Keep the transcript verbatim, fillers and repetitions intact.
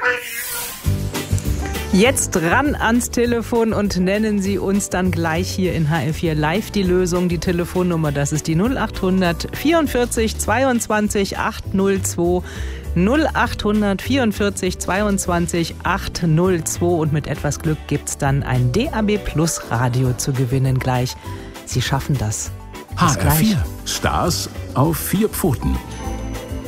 Jetzt ran ans Telefon und nennen Sie uns dann gleich hier in H R vier Live die Lösung. Die Telefonnummer, das ist die null acht hundert vierundvierzig zweiundzwanzig achthundertzwei. null acht hundert vierundvierzig zweiundzwanzig achthundertzwei. Und mit etwas Glück gibt's dann ein D A B Plus Radio zu gewinnen gleich. Sie schaffen das. H R vier. Stars auf vier Pfoten.